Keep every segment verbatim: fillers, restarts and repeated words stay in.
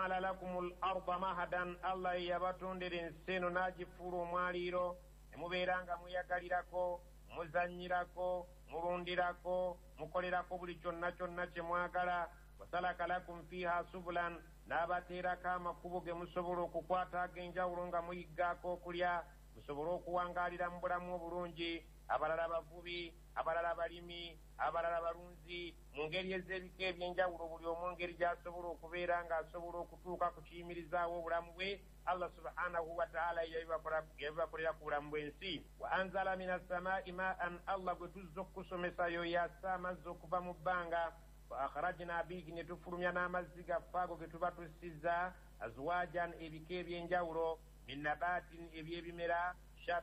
ala lakumul arda mahadan Allah yabatondera enseno n'agifuula omwaliiro ne mubeera nga muyagalirako muzanyirako mulundirako mukolerako buli kyonna kyonna kye mwagala. wasalaka lakum fiha subulan n'abateerako amakubo ge musobola okukwata ag'enjawulo nga muyiggaako okulya musobole okuwangaalira mu bulamu obulungi. abalala bavubi abalala balimi abalala balunzi mu ngeri ez'ebika ebyenjawulo buli omu ngeri gy'asobola okubeera ng'asobola okutuuka ku kiyimirizaawo obulamu bwe. Allah subhanahu wa ta'ala yabibakolera ku bulamu bw'ensi. wa anzala mina samaa'i ma'an Allah gwe tuzza okukusomesa yo yassa amazzi okuva mu bbanga. fa akhrajna bihi ne tufulumya n'amazzi gaffe ago ge tuba tussizza azwajan ebika ebyenjawulo min nabatin ebyebimera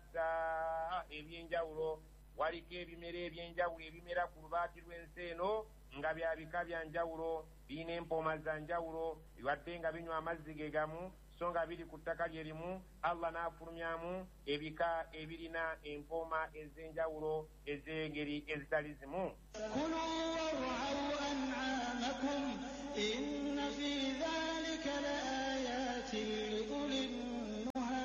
shatta ebyenjawulo. waliko ebimera ebyenjawulo ebimera ku lubaati lw'ensi eno nga bya bika bya njawulo birina empooma za njawulo wadde nga binywa amazzi ge gamu so nga biri ku ttaka lye limu. Allah n'afulumyamu ebika ebirina empooma ez'enjawulo ez'engeri ezitali zimu. kulu war'aw an'amakum inna fi dhalika laayatin liulin nuha.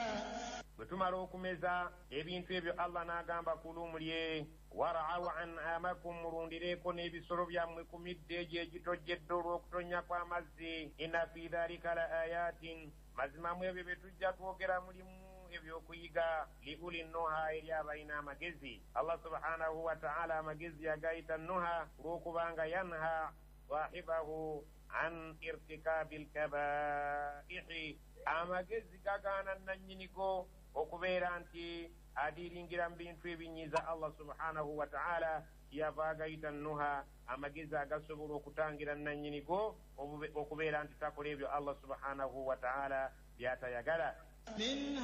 bwe tumala okumeza ebintu ebyo Allah n'agamba kulu mulye war'aw an'amakum mulundireeko n'ebisolo byammwe ku midde egyo egitojjedde olw'okutonnya kw'amazzi. inna fi dhalika la ayatin mazima mu ebyo bye tujja twogera mulimu ebyokuyiga liuli nuha eri abalina amagezi. Allah subhanahu wa ta'ala amagezi yagayita nuha olw'okubanga yanha sahibahu an irtikabi lkabaihi amagezi gagaana nannyinigo okubeera nti adiringira mu bintu ebinyiza Allah subhanahu wa ta'ala yava agayita nuha amagezi agasobola okutangira nannyinigo okubeera nti takola ebyo Allah subhanahu wa ta'ala byatayagala.